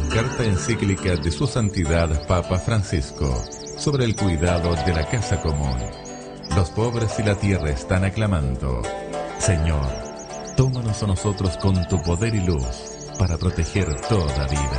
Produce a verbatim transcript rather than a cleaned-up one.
carta encíclica de Su Santidad Papa Francisco sobre el cuidado de la casa común. Los pobres y la tierra están aclamando: Señor, tómanos a nosotros con tu poder y luz para proteger toda vida.